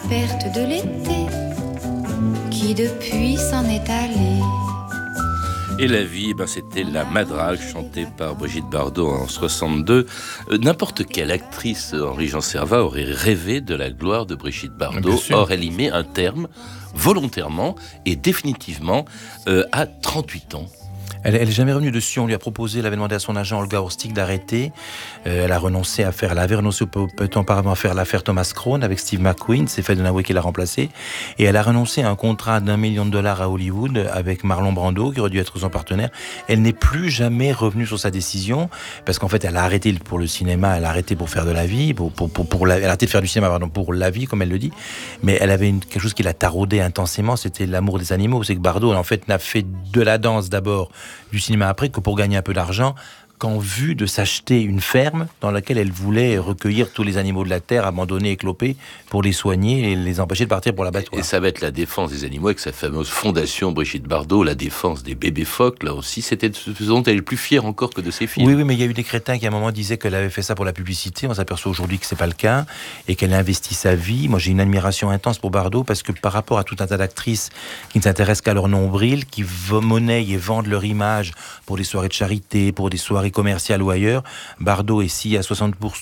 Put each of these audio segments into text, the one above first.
perte de l'été qui depuis s'en est allé. Et la vie, c'était La Madrague, chantée par Brigitte Bardot en 62. N'importe quelle actrice, Henri-Jean Servat, aurait rêvé de la gloire de Brigitte Bardot. Or, elle y met un terme, volontairement et définitivement, à 38 ans. Elle n'est jamais revenue dessus. On lui a proposé, elle avait demandé à son agent Olga Horstig d'arrêter. Elle a renoncé à faire, elle avait renoncé peu de temps auparavant à faire l'affaire Thomas Crown avec Steve McQueen. C'est Faye Dunaway qui l'a remplacé. Et elle a renoncé à un contrat $1 million à Hollywood avec Marlon Brando, qui aurait dû être son partenaire. Elle n'est plus jamais revenue sur sa décision parce qu'en fait, elle a arrêté pour le cinéma, elle a arrêté pour faire de la vie, elle a arrêté de faire du cinéma, pardon, pour la vie, comme elle le dit. Mais elle avait quelque chose qui la taraudait intensément, c'était l'amour des animaux. C'est que Bardot, en fait, n'a fait de la danse d'abord, du cinéma après, que pour gagner un peu d'argent, qu'en vue de s'acheter une ferme dans laquelle elle voulait recueillir tous les animaux de la terre abandonnés, éclopés, pour les soigner et les empêcher de partir pour l'abattoir. Et ça va être la défense des animaux avec sa fameuse fondation Brigitte Bardot, la défense des bébés phoques. Là aussi, c'était ce dont elle est plus fière encore que de ses films. Oui, mais il y a eu des crétins qui à un moment disaient qu'elle avait fait ça pour la publicité. On s'aperçoit aujourd'hui que c'est pas le cas et qu'elle a investi sa vie. Moi, j'ai une admiration intense pour Bardot parce que par rapport à tout un tas d'actrices qui ne s'intéressent qu'à leur nombril, qui monnaient et vendent leur image pour des soirées de charité, pour des soirées commerciales ou ailleurs, Bardot, et s'il y a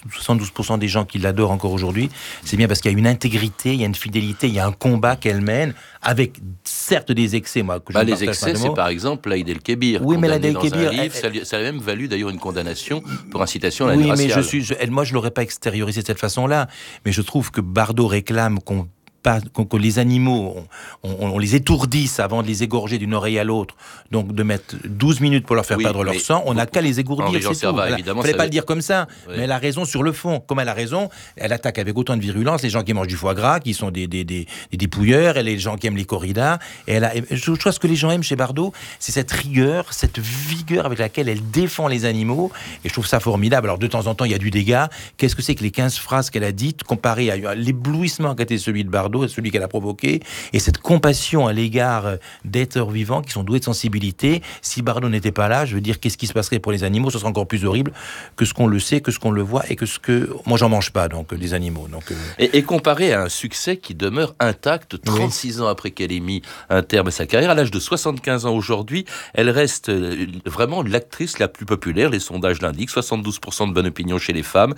72% des gens qui l'adorent encore aujourd'hui, c'est bien parce qu'il y a une intégrité, il y a une fidélité, il y a un combat qu'elle mène, avec certes des excès. Moi, que je les excès, c'est par exemple Laïd El-Kébir. Oui, mais Laïd El-Kébir, ça a même valu d'ailleurs une condamnation pour incitation à la haine raciale. Oui, mais moi je l'aurais pas extériorisé de cette façon-là, mais je trouve que Bardot réclame que les animaux, on les étourdisse avant de les égorger d'une oreille à l'autre, donc de mettre 12 minutes pour leur faire perdre leur sang, on n'a qu'à les égourdir, c'est tout. Il ne fallait pas le dire comme ça, mais elle a raison sur le fond. Comme elle a raison, elle attaque avec autant de virulence les gens qui mangent du foie gras, qui sont des dépouilleurs, et les gens qui aiment les corridas. Je crois que ce que les gens aiment chez Bardot, c'est cette rigueur, cette vigueur avec laquelle elle défend les animaux, et je trouve ça formidable. Alors de temps en temps, il y a du dégât. Qu'est-ce que c'est que les 15 phrases qu'elle a dites, comparées à l'éblouissement qu'a été celui de Bardot, celui qu'elle a provoqué, et cette compassion à l'égard d'êtres vivants qui sont doués de sensibilité. Si Bardot n'était pas là, je veux dire, qu'est-ce qui se passerait pour les animaux? Ce serait encore plus horrible que ce qu'on le sait, que ce qu'on le voit, et que moi j'en mange pas, donc des animaux. Donc, Et comparé à un succès qui demeure intact 36 ans après qu'elle ait mis un terme à sa carrière, à l'âge de 75 ans aujourd'hui, elle reste vraiment l'actrice la plus populaire. Les sondages l'indiquent, 72% de bonne opinion chez les femmes,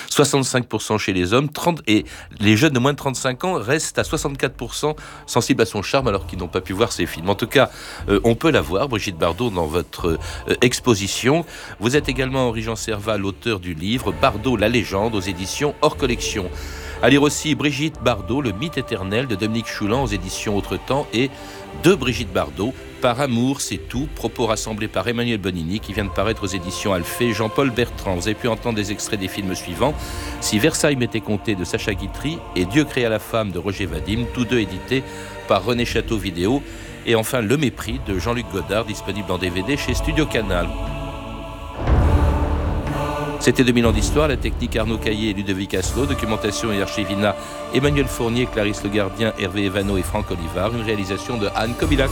65% chez les hommes, et les jeunes de moins de 35 ans restent à 64% sensibles à son charme alors qu'ils n'ont pas pu voir ses films. En tout cas, on peut la voir, Brigitte Bardot, dans votre exposition. Vous êtes également Henri-Jean Servat, l'auteur du livre Bardot, la légende, aux éditions hors collection. À lire aussi Brigitte Bardot, le mythe éternel de Dominique Choulan aux éditions Autre Temps, et de Brigitte Bardot, Par amour, c'est tout, propos rassemblés par Emmanuel Bonini, qui vient de paraître aux éditions Alphée. Jean-Paul Bertrand, vous avez pu entendre des extraits des films suivants: Si Versailles m'était compté de Sacha Guitry et Dieu créa la femme de Roger Vadim, tous deux édités par René Château Vidéo. Et enfin Le Mépris de Jean-Luc Godard, disponible en DVD chez Studio Canal. C'était 2000 ans d'histoire, la technique Arnaud Caillé et Ludovic Asselot, documentation et archivina Emmanuel Fournier, Clarisse Le Gardien, Hervé Evano et Franck Olivard, une réalisation de Anne Kobilac.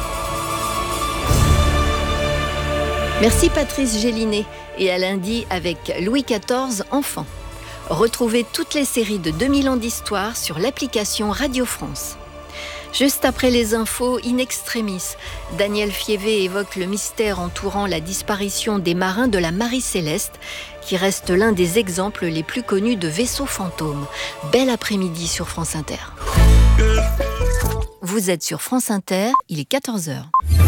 Merci Patrice Gélinet, et à lundi avec Louis XIV enfant. Retrouvez toutes les séries de 2000 ans d'histoire sur l'application Radio France. Juste après les infos in extremis, Daniel Fievé évoque le mystère entourant la disparition des marins de la Marie Céleste, qui reste l'un des exemples les plus connus de vaisseaux fantômes. Bel après-midi sur France Inter. Vous êtes sur France Inter, il est 14h.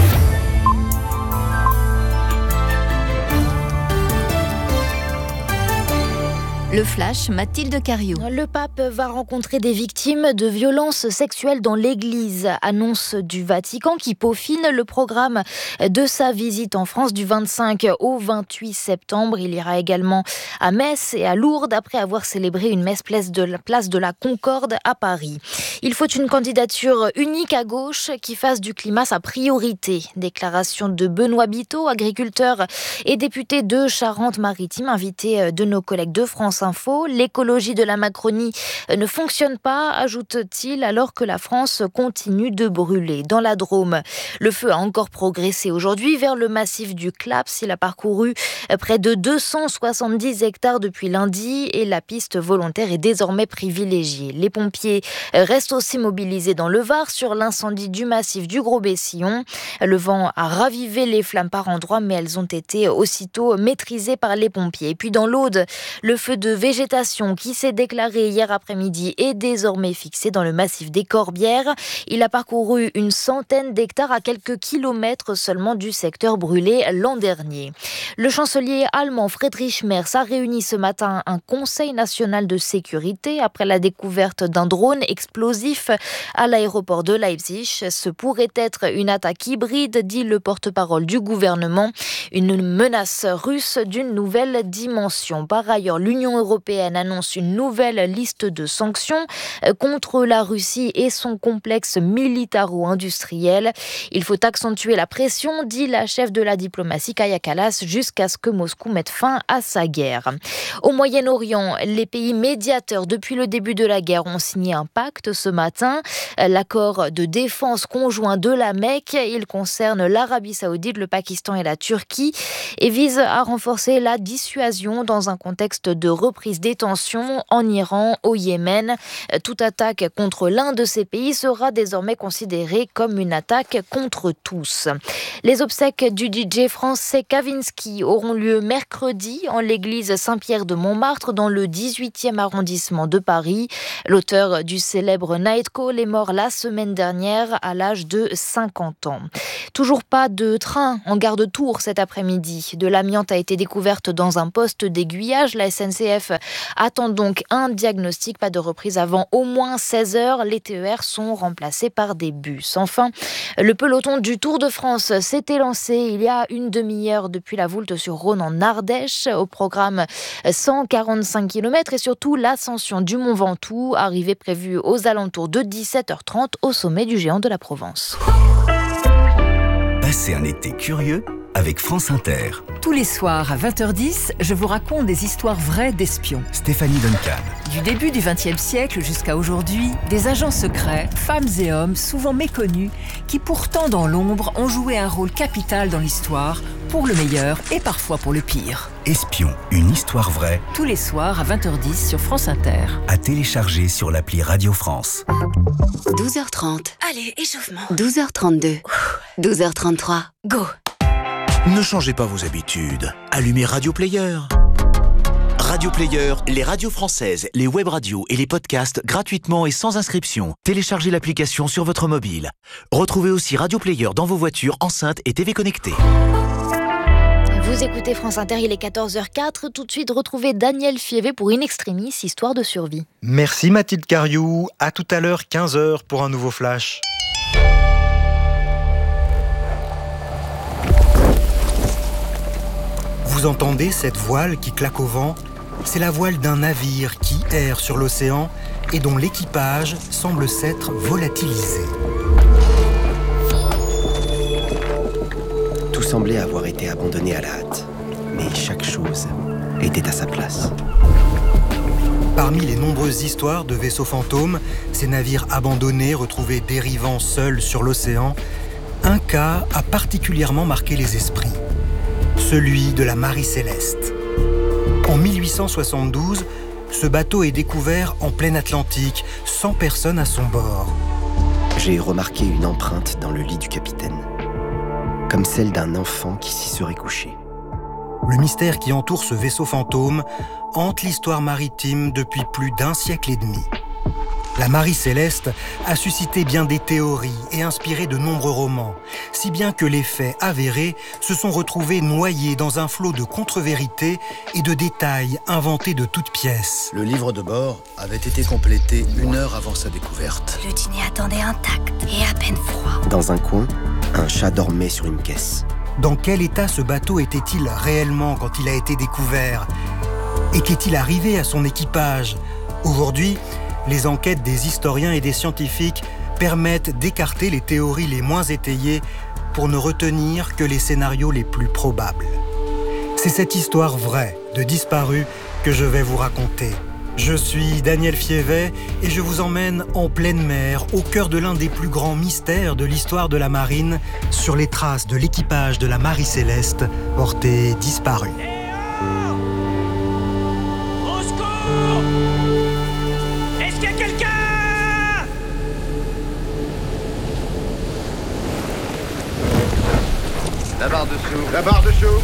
Le Flash, Mathilde Cariou. Le pape va rencontrer des victimes de violences sexuelles dans l'église. Annonce du Vatican qui peaufine le programme de sa visite en France du 25 au 28 septembre. Il ira également à Metz et à Lourdes après avoir célébré une messe place de la Concorde à Paris. Il faut une candidature unique à gauche qui fasse du climat sa priorité. Déclaration de Benoît Biteau, agriculteur et député de Charente-Maritime, invité de nos collègues de France Info. L'écologie de la Macronie ne fonctionne pas, ajoute-t-il, alors que la France continue de brûler. Dans la Drôme, le feu a encore progressé aujourd'hui vers le massif du Claps. Il a parcouru près de 270 hectares depuis lundi et la piste volontaire est désormais privilégiée. Les pompiers restent aussi mobilisés dans le Var sur l'incendie du massif du Gros-Bessillon. Le vent a ravivé les flammes par endroits, mais elles ont été aussitôt maîtrisées par les pompiers. Et puis dans l'Aude, le feu de végétation qui s'est déclaré hier après-midi est désormais fixé dans le massif des Corbières. Il a parcouru une centaine d'hectares à quelques kilomètres seulement du secteur brûlé l'an dernier. Le chancelier allemand Friedrich Merz a réuni ce matin un conseil national de sécurité après la découverte d'un drone explosif à l'aéroport de Leipzig. Ce pourrait être une attaque hybride, dit le porte-parole du gouvernement, une menace russe d'une nouvelle dimension. Par ailleurs, l'Union européenne annonce une nouvelle liste de sanctions contre la Russie et son complexe militaro-industriel. Il faut accentuer la pression, dit la chef de la diplomatie Kaja Kallas, jusqu'à ce que Moscou mette fin à sa guerre. Au Moyen-Orient, les pays médiateurs depuis le début de la guerre ont signé un pacte ce matin. L'accord de défense conjoint de la Mecque, il concerne l'Arabie Saoudite, le Pakistan et la Turquie et vise à renforcer la dissuasion dans un contexte de reprise des tensions en Iran, au Yémen. Toute attaque contre l'un de ces pays sera désormais considérée comme une attaque contre tous. Les obsèques du DJ français Kavinsky auront lieu mercredi en l'église Saint-Pierre de Montmartre dans le 18e arrondissement de Paris. L'auteur du célèbre Night Call est mort la semaine dernière à l'âge de 50 ans. Toujours pas de train en gare de Tours cet après-midi. De l'amiante a été découverte dans un poste d'aiguillage. La SNCF attend donc un diagnostic. Pas de reprise avant au moins 16 heures. Les TER sont remplacés par des bus. Enfin, le peloton du Tour de France s'était lancé il y a une demi-heure depuis la Voulte-sur-Rhône en Ardèche. Au programme 145 km et surtout l'ascension du Mont Ventoux, arrivée prévue aux alentours de 17h30 au sommet du géant de la Provence. Passez un été curieux avec France Inter. Tous les soirs à 20h10, je vous raconte des histoires vraies d'espions. Stéphanie Duncan. Du début du XXe siècle jusqu'à aujourd'hui, des agents secrets, femmes et hommes souvent méconnus, qui pourtant dans l'ombre ont joué un rôle capital dans l'histoire, pour le meilleur et parfois pour le pire. Espion, une histoire vraie. Tous les soirs à 20h10 sur France Inter. À télécharger sur l'appli Radio France. 12h30. Allez, échauffement. 12h32. 12h33. Go. Ne changez pas vos habitudes. Allumez Radio Player. Radio Player, les radios françaises, les web radios et les podcasts gratuitement et sans inscription. Téléchargez l'application sur votre mobile. Retrouvez aussi Radio Player dans vos voitures, enceintes et TV connectées. Vous écoutez France Inter, il est 14h04. Tout de suite, retrouvez Daniel Fievé pour In Extremis, histoire de survie. Merci Mathilde Cariou. À tout à l'heure, 15h pour un nouveau flash. Vous entendez cette voile qui claque au vent ? C'est la voile d'un navire qui erre sur l'océan et dont l'équipage semble s'être volatilisé. Tout semblait avoir été abandonné à la hâte, mais chaque chose était à sa place. Parmi les nombreuses histoires de vaisseaux fantômes, ces navires abandonnés retrouvés dérivant seuls sur l'océan, un cas a particulièrement marqué les esprits. Celui de la Marie Céleste. En 1872, ce bateau est découvert en plein Atlantique, sans personne à son bord. J'ai remarqué une empreinte dans le lit du capitaine, comme celle d'un enfant qui s'y serait couché. Le mystère qui entoure ce vaisseau fantôme hante l'histoire maritime depuis plus d'un siècle et demi. La Marie Céleste a suscité bien des théories et inspiré de nombreux romans, si bien que les faits avérés se sont retrouvés noyés dans un flot de contre-vérités et de détails inventés de toutes pièces. Le livre de bord avait été complété 1 heure avant sa découverte. Le dîner attendait intact et à peine froid. Dans un coin, un chat dormait sur une caisse. Dans quel état ce bateau était-il réellement quand il a été découvert ? Et qu'est-il arrivé à son équipage ? Aujourd'hui, les enquêtes des historiens et des scientifiques permettent d'écarter les théories les moins étayées pour ne retenir que les scénarios les plus probables. C'est cette histoire vraie de disparus que je vais vous raconter. Je suis Daniel Fievet et je vous emmène en pleine mer, au cœur de l'un des plus grands mystères de l'histoire de la marine, sur les traces de l'équipage de la Marie Céleste, portée disparue. Au secours! Est-ce qu'il y a quelqu'un? La barre dessous. La barre dessous.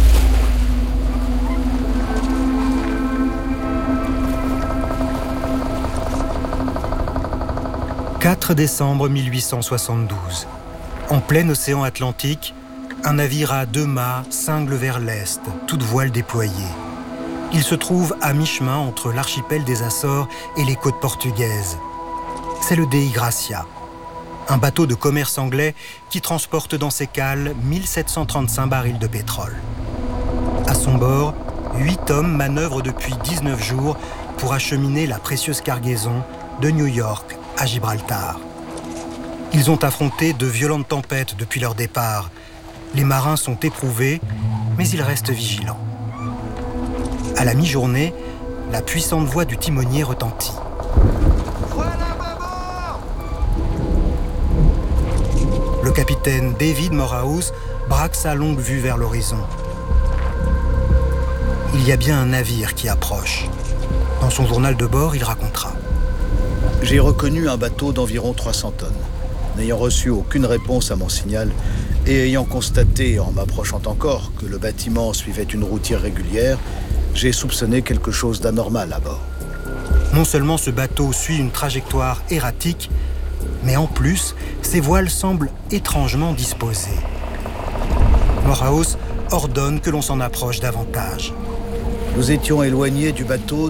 4 décembre 1872. En plein océan Atlantique, un navire à 2 mâts cingle vers l'est, toute voile déployée. Il se trouve à mi-chemin entre l'archipel des Açores et les côtes portugaises. C'est le Dei Gracia, un bateau de commerce anglais qui transporte dans ses cales 1735 barils de pétrole. À son bord, 8 hommes manœuvrent depuis 19 jours pour acheminer la précieuse cargaison de New York à Gibraltar. Ils ont affronté de violentes tempêtes depuis leur départ. Les marins sont éprouvés, mais ils restent vigilants. À la mi-journée, la puissante voix du timonier retentit. Le capitaine David Morehouse braque sa longue vue vers l'horizon. Il y a bien un navire qui approche. Dans son journal de bord, il racontera. J'ai reconnu un bateau d'environ 300 tonnes. N'ayant reçu aucune réponse à mon signal et ayant constaté, en m'approchant encore, que le bâtiment suivait une route irrégulière, j'ai soupçonné quelque chose d'anormal à bord. Non seulement ce bateau suit une trajectoire erratique, mais en plus, ses voiles semblent étrangement disposées. Morehouse ordonne que l'on s'en approche davantage. Nous étions éloignés du bateau